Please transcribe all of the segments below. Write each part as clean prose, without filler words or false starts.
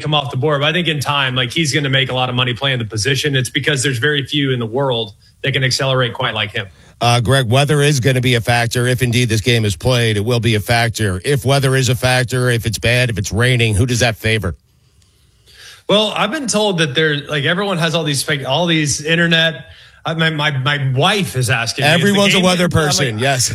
come off the board. But I think in time, like, he's going to make a lot of money playing the position. It's because there's very few in the world that can accelerate quite like him. Greg, weather is going to be a factor. If indeed this game is played, it will be a factor. If weather is a factor, if it's bad, if it's raining, who does that favor? Well, I've been told that everyone has all these internet. My wife is asking me. Everyone's a weather person. Yes.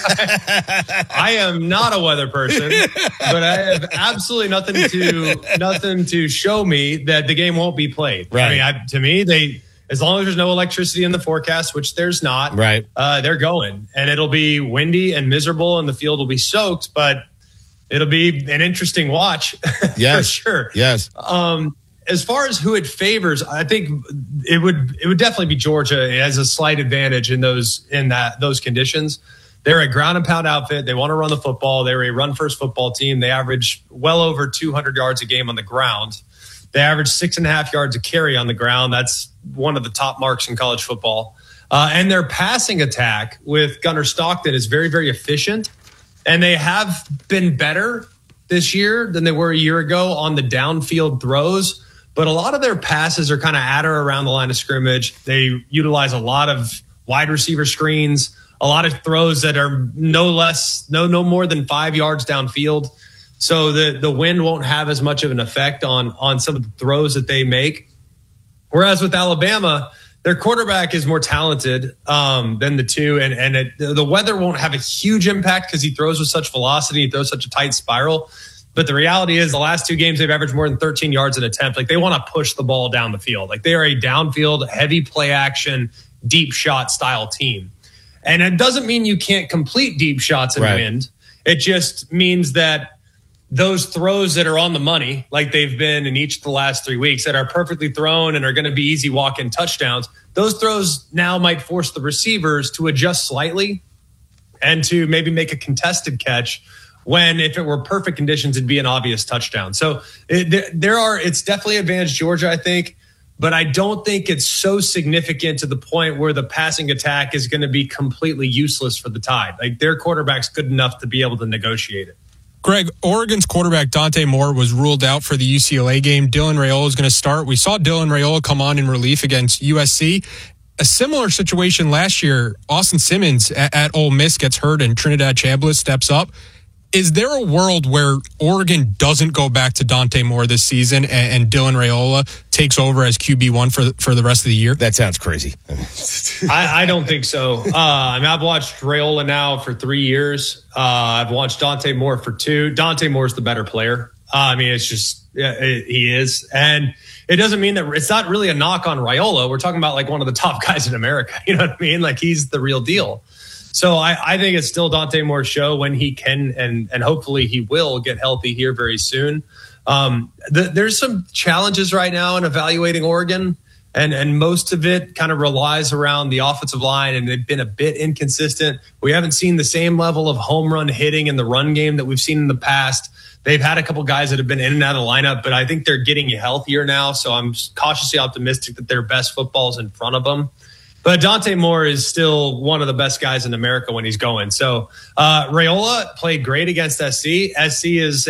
I am not a weather person, but I have absolutely nothing to show me that the game won't be played. Right. I mean, to me, as long as there's no electricity in the forecast, which there's not, right? They're going, and it'll be windy and miserable, and the field will be soaked, but it'll be an interesting watch. Yes. For sure. Yes. As far as who it favors, I think it would definitely be Georgia. It has a slight advantage in those conditions. They're a ground and pound outfit. They want to run the football. They're a run first football team. They average well over 200 yards a game on the ground. They average 6.5 yards a carry on the ground. That's one of the top marks in college football. And their passing attack with Gunnar Stockton is very, very efficient. And they have been better this year than they were a year ago on the downfield throws. But a lot of their passes are kind of at or around the line of scrimmage. They utilize a lot of wide receiver screens, a lot of throws that are no more than 5 yards downfield. So the wind won't have as much of an effect on some of the throws that they make. Whereas with Alabama, their quarterback is more talented than the two. And the weather won't have a huge impact because he throws with such velocity. He throws such a tight spiral. But the reality is the last two games, they've averaged more than 13 yards an attempt. Like, they want to push the ball down the field. Like, they are a downfield, heavy play action, deep shot style team. And it doesn't mean you can't complete deep shots and wind. It just means that those throws that are on the money, like they've been in each of the last 3 weeks, that are perfectly thrown and are going to be easy walk-in touchdowns, those throws now might force the receivers to adjust slightly and to maybe make a contested catch when, if it were perfect conditions, it'd be an obvious touchdown. So it's definitely advantage Georgia, I think, but I don't think it's so significant to the point where the passing attack is going to be completely useless for the Tide. Like, their quarterback's good enough to be able to negotiate it. Greg, Oregon's quarterback Dante Moore was ruled out for the UCLA game. Dylan Raiola is going to start. We saw Dylan Raiola come on in relief against USC. A similar situation last year, Austin Simmons at Ole Miss gets hurt and Trinidad Chambliss steps up. Is there a world where Oregon doesn't go back to Dante Moore this season and Dylan Raiola takes over as QB1 for the rest of the year? That sounds crazy. I don't think so. I've watched Raiola now for 3 years. I've watched Dante Moore for 2. Dante Moore's the better player. It's just he is. And it doesn't mean that it's not really a knock on Raiola. We're talking about like one of the top guys in America. You know what I mean? Like, he's the real deal. So I think it's still Dante Moore's show when he can, and hopefully he will get healthy here very soon. There's some challenges right now in evaluating Oregon, and most of it kind of relies around the offensive line, and they've been a bit inconsistent. We haven't seen the same level of home run hitting in the run game that we've seen in the past. They've had a couple guys that have been in and out of the lineup, but I think they're getting healthier now, so I'm cautiously optimistic that their best football is in front of them. But Dante Moore is still one of the best guys in America when he's going. So Raiola played great against SC. SC is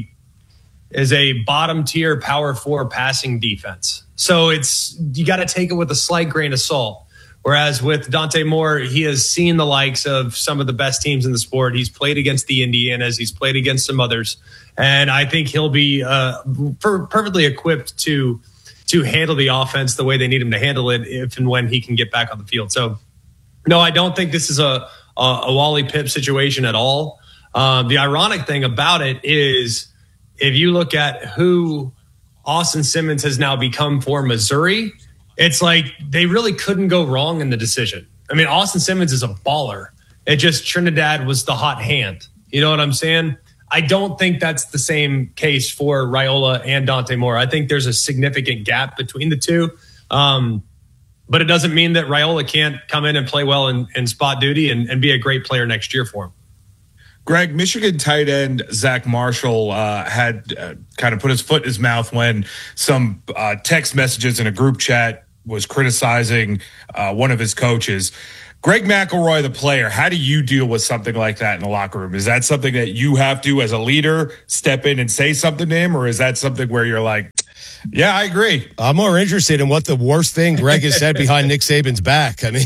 a bottom tier Power 4 passing defense. So you got to take it with a slight grain of salt. Whereas with Dante Moore, he has seen the likes of some of the best teams in the sport. He's played against the Indianas. He's played against some others. And I think he'll be perfectly equipped to handle the offense the way they need him to handle it if and when he can get back on the field. So, no, I don't think this is a Wally Pipp situation at all. The ironic thing about it is if you look at who Austin Simmons has now become for Missouri, it's like they really couldn't go wrong in the decision. I mean, Austin Simmons is a baller. It just Trinidad was the hot hand. You know what I'm saying? I don't think that's the same case for Raiola and Dante Moore. I think there's a significant gap between the two. But it doesn't mean that Raiola can't come in and play well in spot duty and be a great player next year for him. Greg, Michigan tight end Zach Marshall had kind of put his foot in his mouth when some text messages in a group chat was criticizing one of his coaches. Greg McElroy, the player, how do you deal with something like that in the locker room? Is that something that you have to, as a leader, step in and say something to him? Or is that something where you're like, yeah, I agree? I'm more interested in what the worst thing Greg has said behind Nick Saban's back. I mean,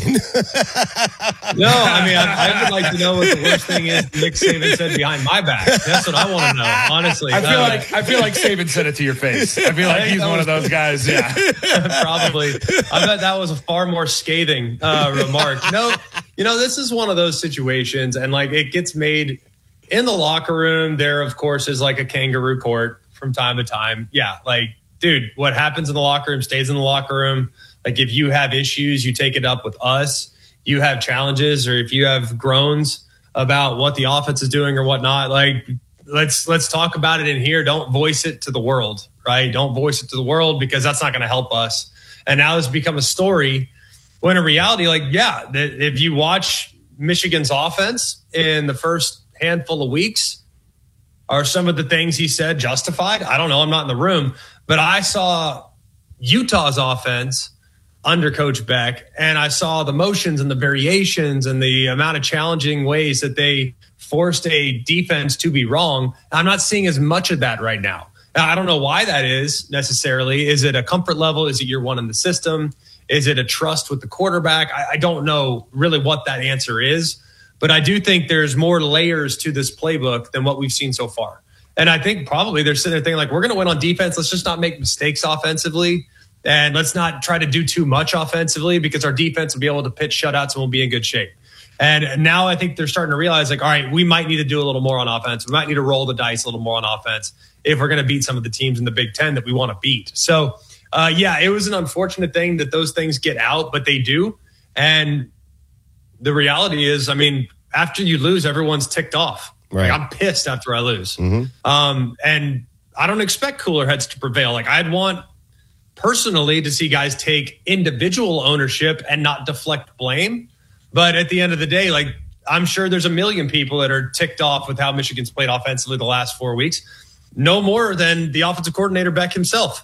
no, I mean, I would like to know what the worst thing is Nick Saban said behind my back. That's what I want to know, honestly. I feel like Saban said it to your face. I feel like he's one of those guys. Yeah, probably. I bet that was a far more scathing remark. No, this is one of those situations, and like it gets made in the locker room. There, of course, is like a kangaroo court from time to time. Yeah, like. Dude, what happens in the locker room stays in the locker room. Like if you have issues, you take it up with us. You have challenges, or if you have groans about what the offense is doing or whatnot, like let's talk about it in here. Don't voice it to the world, right? Don't voice it to the world because that's not going to help us. And now it's become a story when in reality, like, yeah, if you watch Michigan's offense in the first handful of weeks, are some of the things he said justified? I don't know. I'm not in the room. But I saw Utah's offense under Coach Beck, and I saw the motions and the variations and the amount of challenging ways that they forced a defense to be wrong. I'm not seeing as much of that right now. I don't know why that is necessarily. Is it a comfort level? Is it year one in the system? Is it a trust with the quarterback? I don't know really what that answer is, but I do think there's more layers to this playbook than what we've seen so far. And I think probably they're sitting there thinking like, we're going to win on defense. Let's just not make mistakes offensively. And let's not try to do too much offensively because our defense will be able to pitch shutouts and we'll be in good shape. And now I think they're starting to realize like, all right, we might need to do a little more on offense. We might need to roll the dice a little more on offense if we're going to beat some of the teams in the Big Ten that we want to beat. So, yeah, it was an unfortunate thing that those things get out, but they do. And the reality is, I mean, after you lose, everyone's ticked off. Right. Like, I'm pissed after I lose. Mm-hmm. And I don't expect cooler heads to prevail. Like I'd want personally to see guys take individual ownership and not deflect blame. But at the end of the day, like I'm sure there's a million people that are ticked off with how Michigan's played offensively the last 4 weeks. No more than the offensive coordinator Beck himself.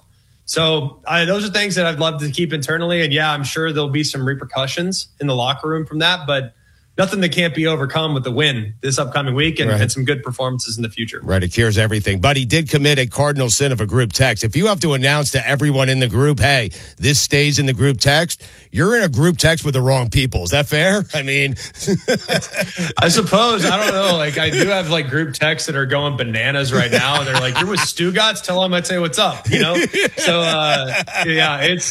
So those are things that I'd love to keep internally. And yeah, I'm sure there'll be some repercussions in the locker room from that, but nothing that can't be overcome with the win this upcoming week and some good performances in the future. Right. It cures everything. But he did commit a cardinal sin of a group text. If you have to announce to everyone in the group, hey, this stays in the group text, you're in a group text with the wrong people. Is that fair? I mean, I suppose. I don't know. Like I do have like group texts that are going bananas right now. And they're like, you're with Stugotz? Tell them I'd say what's up, you know? So, yeah, it's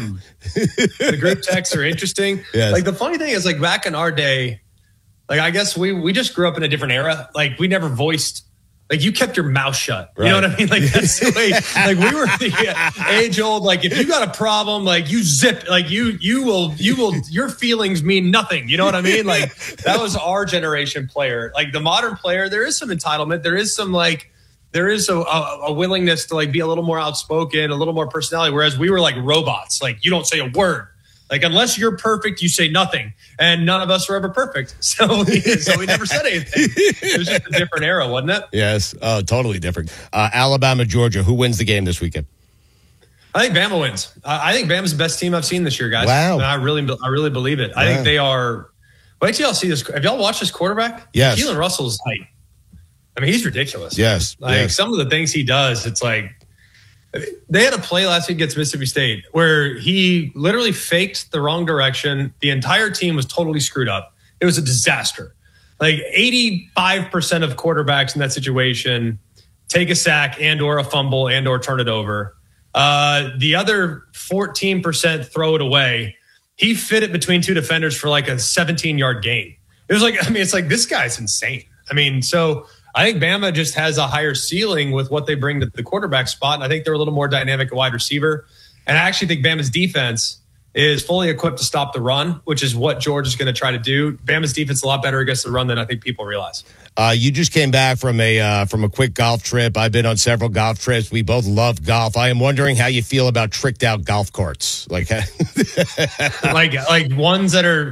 the group texts are interesting. Yes. Like the funny thing is like back in our day, like, I guess we just grew up in a different era. Like, we never voiced, like, you kept your mouth shut. Right. You know what I mean? Like, that's the way, like, we were the age old, like, if you got a problem, like, you zip, like, you will, your feelings mean nothing. You know what I mean? Like, that was our generation player. Like, the modern player, there is some entitlement. There is some, like, there is a willingness to, like, be a little more outspoken, a little more personality. Whereas we were like robots. Like, you don't say a word. Like, unless you're perfect, you say nothing. And none of us were ever perfect. So we never said anything. It was just a different era, wasn't it? Yes. Oh, totally different. Alabama, Georgia. Who wins the game this weekend? I think Bama wins. I think Bama's the best team I've seen this year, guys. Wow. I really believe it. Wow. I think they are. Wait till y'all see this. Have y'all watched this quarterback? Yes. Keelan Russell's height. I mean, he's ridiculous. Yes. Like some of the things he does, it's like, they had a play last week against Mississippi State where he literally faked the wrong direction. The entire team was totally screwed up. It was a disaster. Like 85% of quarterbacks in that situation take a sack and or a fumble and or turn it over. The other 14% throw it away. He fit it between two defenders for like a 17-yard gain. It was like, I mean, it's like, this guy's insane. I mean, so I think Bama just has a higher ceiling with what they bring to the quarterback spot. And I think they're a little more dynamic at wide receiver. And I actually think Bama's defense is fully equipped to stop the run, which is what Georgia's going to try to do. Bama's defense is a lot better against the run than I think people realize. You just came back from a quick golf trip. I've been on several golf trips. We both love golf. I am wondering how you feel about tricked out golf carts. Like, like ones that are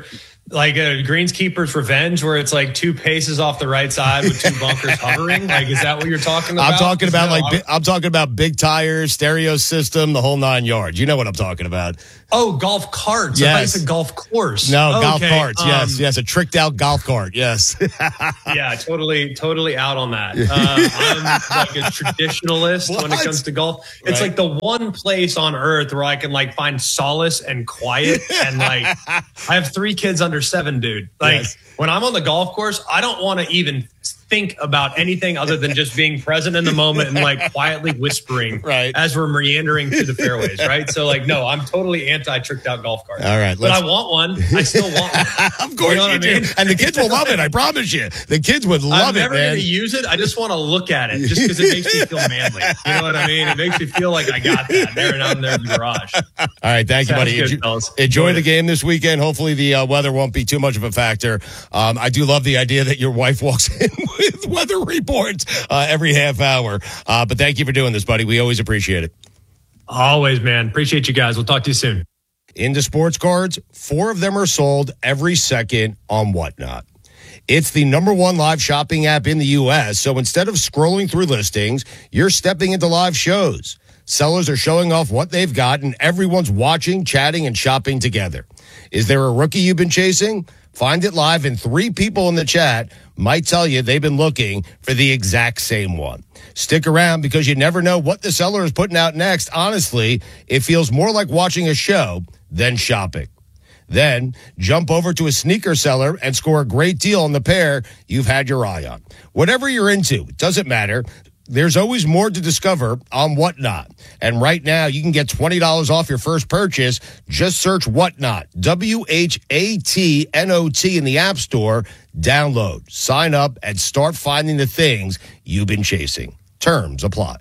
like a greenskeeper's revenge, where it's like 2 paces off the right side with 2 bunkers hovering? Like, is that what you're talking about? I'm talking about big tires, stereo system, the whole 9 yards. You know what I'm talking about. Oh, golf carts. Yes. I thought you said golf course. No, golf carts. Yes, a tricked out golf cart. Yes. Yeah, totally out on that. I'm like a traditionalist when it comes to golf. It's like the one place on earth where I can like find solace and quiet. And like, I have 3 kids under 7, dude. Like, when I'm on the golf course, I don't want to even think about anything other than just being present in the moment and like quietly whispering as we're meandering through the fairways, right? So like, no, I'm totally anti-tricked out golf carts. All right. But I want one. I still want one. Of course you do. And the kids will love it. I promise you. The kids would love it, man. I'm never going to use it. I just want to look at it just because it makes me feel manly. You know what I mean? It makes me feel like I got that there and I'm there in the garage. All right. Thank you, buddy. Enjoy the game this weekend. Hopefully the weather won't be too much of a factor. I do love the idea that your wife walks in with weather reports every half hour. But thank you for doing this, buddy. We always appreciate it. Always, man. Appreciate you guys. We'll talk to you soon. Into sports cards, 4 of them are sold every second on Whatnot. It's the #1 live shopping app in the U.S., so instead of scrolling through listings, you're stepping into live shows. Sellers are showing off what they've got, and everyone's watching, chatting, and shopping together. Is there a rookie you've been chasing? Find it live, and 3 people in the chat might tell you they've been looking for the exact same one. Stick around because you never know what the seller is putting out next. Honestly, it feels more like watching a show than shopping. Then jump over to a sneaker seller and score a great deal on the pair you've had your eye on. Whatever you're into, it doesn't matter. There's always more to discover on Whatnot. And right now, you can get $20 off your first purchase. Just search Whatnot, WHATNOT in the App Store. Download, sign up, and start finding the things you've been chasing. Terms apply.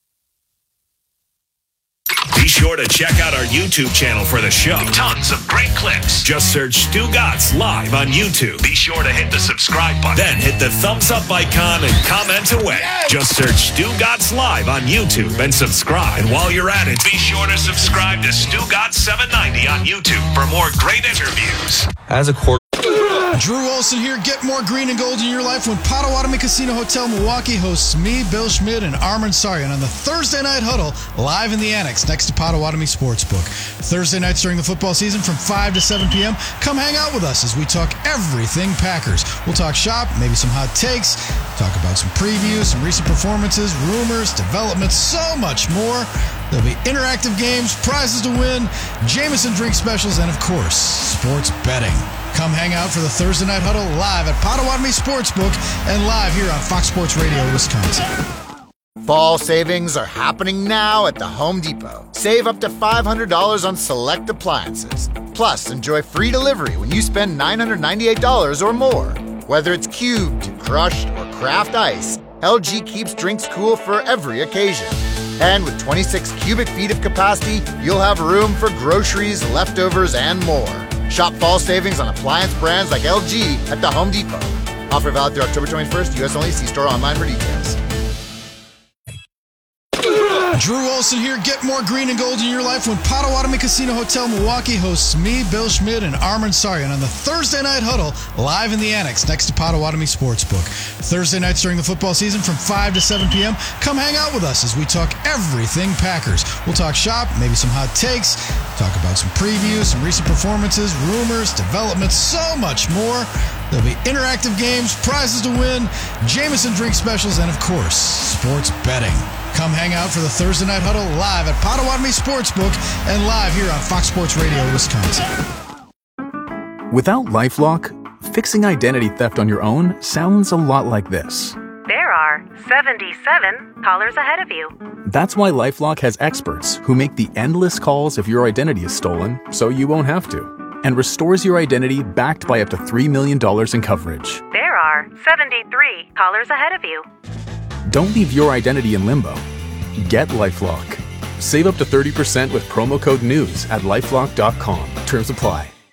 Be sure to check out our YouTube channel for the show. Tons of great clips. Just search Stu Gatz Live on YouTube. Be sure to hit the subscribe button. Then hit the thumbs up icon and comment away. Yes. Just search Stu Gatz Live on YouTube and subscribe. And while you're at it, be sure to subscribe to Stu Gatz 790 on YouTube for more great interviews. As a quarter. Drew Olson here. Get more green and gold in your life when Potawatomi Casino Hotel Milwaukee hosts me, Bill Schmidt, and Armin Saryan on the Thursday Night Huddle live in the Annex next to Potawatomi Sportsbook. Thursday nights during the football season from 5 to 7 p.m. Come hang out with us as we talk everything Packers. We'll talk shop, maybe some hot takes, talk about some previews, some recent performances, rumors, developments, so much more. There'll be interactive games, prizes to win, Jameson drink specials, and of course, sports betting. Come hang out for the Thursday Night Huddle live at Potawatomi Sportsbook and live here on Fox Sports Radio, Wisconsin. Fall savings are happening now at the Home Depot. Save up to $500 on select appliances. Plus, enjoy free delivery when you spend $998 or more. Whether it's cubed, crushed, or craft ice, LG keeps drinks cool for every occasion. And with 26 cubic feet of capacity, you'll have room for groceries, leftovers, and more. Shop fall savings on appliance brands like LG at the Home Depot. Offer valid through October 21st, U.S. only. See store online for details. Drew Olson here. Get more green and gold in your life when Potawatomi Casino Hotel Milwaukee hosts me, Bill Schmidt, and Armin Saryan on the Thursday Night Huddle live in the Annex next to Potawatomi Sportsbook. Thursday nights during the football season from 5 to 7 p.m. Come hang out with us as we talk everything Packers. We'll talk shop, maybe some hot takes, talk about some previews, some recent performances, rumors, developments, so much more. There'll be interactive games, prizes to win, Jameson drink specials, and of course, sports betting. Come hang out for the Thursday Night Huddle live at Potawatomi Sportsbook and live here on Fox Sports Radio, Wisconsin. Without LifeLock, fixing identity theft on your own sounds a lot like this. There are 77 callers ahead of you. That's why LifeLock has experts who make the endless calls if your identity is stolen so you won't have to, and restores your identity backed by up to $3 million in coverage. There are 73 callers ahead of you. Don't leave your identity in limbo. Get LifeLock. Save up to 30% with promo code NEWS at LifeLock.com. Terms apply.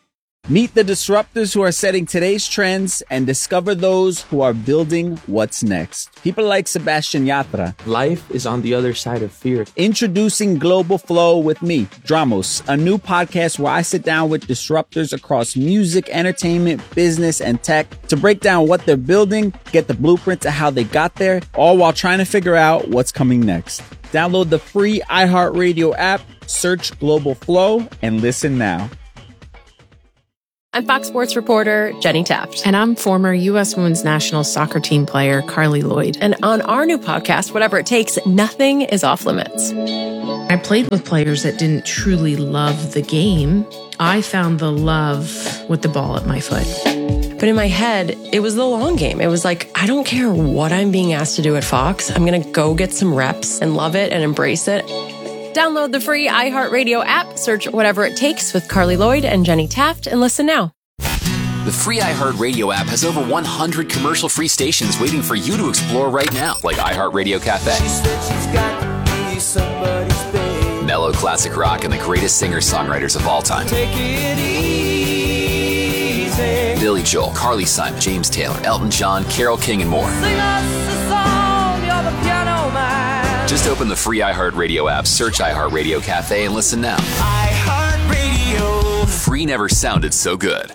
Meet the disruptors who are setting today's trends and discover those who are building what's next. People like Sebastian Yatra. Life is on the other side of fear. Introducing Global Flow with me, Dramos, a new podcast where I sit down with disruptors across music, entertainment, business, and tech to break down what they're building, get the blueprint to how they got there, all while trying to figure out what's coming next. Download the free iHeartRadio app, search Global Flow, and listen now. I'm Fox Sports reporter Jenny Taft. And I'm former U.S. Women's National Soccer Team player Carly Lloyd. And on our new podcast, Whatever It Takes, nothing is off limits. I played with players that didn't truly love the game. I found the love with the ball at my foot. But in my head, it was the long game. It was like, I don't care what I'm being asked to do at Fox. I'm going to go get some reps and love it and embrace it. Download the free iHeartRadio app, search Whatever It Takes with Carly Lloyd and Jenny Taft, and listen now. The free iHeartRadio app has over 100 commercial-free stations waiting for you to explore right now, like iHeartRadio Cafe, mellow classic rock, and the greatest singer-songwriters of all time. Billy Joel, Carly Simon, James Taylor, Elton John, Carole King, and more. Just open the free iHeartRadio app, search iHeartRadio Cafe, and listen now. iHeartRadio. Free never sounded so good.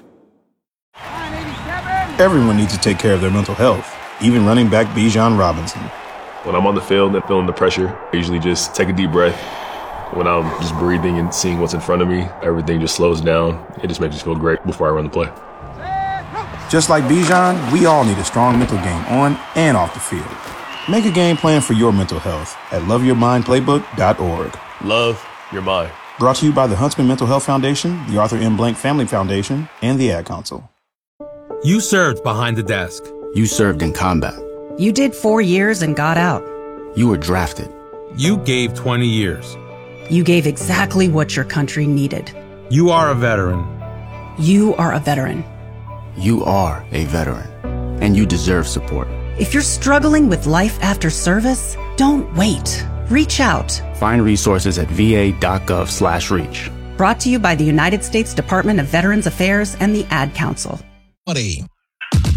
Everyone needs to take care of their mental health, even running back Bijan Robinson. When I'm on the field and feeling the pressure, I usually just take a deep breath. When I'm just breathing and seeing what's in front of me, everything just slows down. It just makes me feel great before I run the play. Just like Bijan, we all need a strong mental game on and off the field. Make a game plan for your mental health at loveyourmindplaybook.org. Love your mind. Brought to you by the Huntsman Mental Health Foundation, the Arthur M. Blank Family Foundation, and the Ad Council. You served behind the desk. You served in combat. You did 4 years and got out. You were drafted. You gave 20 years. You gave exactly what your country needed. You are a veteran. You are a veteran. You are a veteran. And you deserve support. If you're struggling with life after service, don't wait. Reach out. Find resources at va.gov/reach. Brought to you by the United States Department of Veterans Affairs and the Ad Council.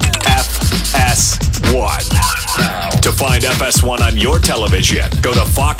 FS1. To find FS1 on your television, go to Fox